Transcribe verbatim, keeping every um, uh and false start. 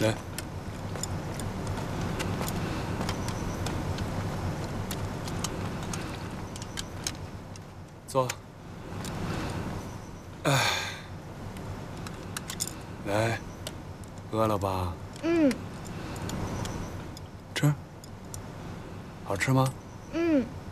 来，坐。哎，来，饿了吧？ 嗯。 吃。好吃吗？ 嗯。